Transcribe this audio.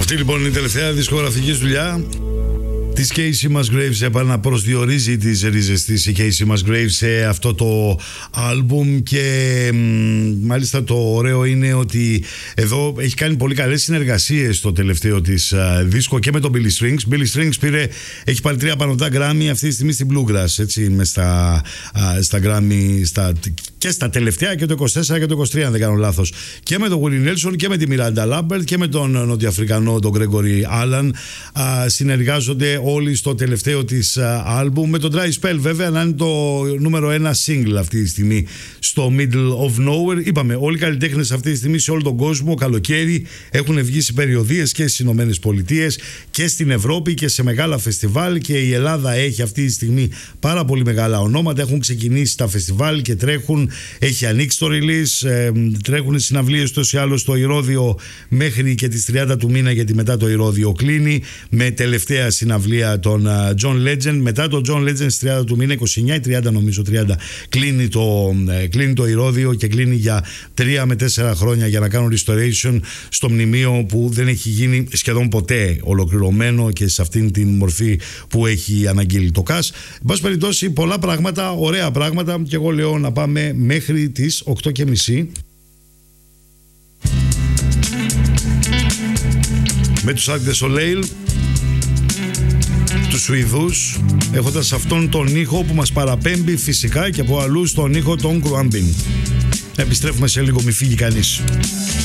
Αυτή λοιπόν είναι η τελευταία δισκογραφική δουλειά της Casey Musgraves. Επαναπροσδιορίζει τις ρίζες της η Casey Musgraves σε αυτό το άλμπουμ και μάλιστα το ωραίο είναι ότι εδώ έχει κάνει πολύ καλές συνεργασίες στο τελευταίο της δίσκο και με τον Billy Strings. Billy Strings έχει πάρει 3 πανωτά Grammy αυτή τη στιγμή στην Bluegrass, έτσι, μες στα Grammy και στα τελευταία και το 24 και το 23 αν δεν κάνω λάθος, και με τον Willie Nelson και με τη Miranda Lambert και με τον Νοτιοαφρικανό τον Gregory Allen συνεργάζονται όλοι στο τελευταίο της άλμπουμ, με τον Dry Spell βέβαια να είναι το νούμερο 1 single αυτή τη στιγμή στο Middle of Nowhere. Είπαμε, όλοι οι καλλιτέχνες αυτή τη στιγμή σε όλο τον κόσμο καλοκαίρι έχουν βγει σε περιοδίες και στις Ηνωμένες Πολιτείες και στην Ευρώπη και σε μεγάλα φεστιβάλ, και η Ελλάδα έχει αυτή τη στιγμή πάρα πολύ μεγάλα ονόματα, έχουν ξεκινήσει τα φεστιβάλ και τρέχουν, έχει ανοίξει το release, τρέχουν συναυλίες τόσο ή άλλως στο Ηρώδειο μέχρι και τις 30 του μήνα, γιατί μετά το Ηρώδειο κλείνει, με τελευταία συναυλία τον John Legend. Μετά τον John Legend στις 30 του μήνα, 29 ή 30 νομίζω, 30, κλείνει το Ηρώδειο και κλείνει για 3 με 4 χρόνια για να κάνουν restoration στο μνημείο που δεν έχει γίνει σχεδόν ποτέ ολοκληρωμένο και σε αυτήν την μορφή που έχει αναγγείλει το ΚΑΣ. Εν πάση περιπτώσει, πολλά πράγματα, ωραία πράγματα, και εγώ λέω να πάμε μέχρι τις 8:30 με τους Cirque du Soleil, τους Σουηδούς, έχοντας αυτόν τον ήχο που μας παραπέμπει φυσικά και από αλλού στον ήχο των Crumbin. Επιστρέφουμε σε λίγο, μη φύγει κανείς.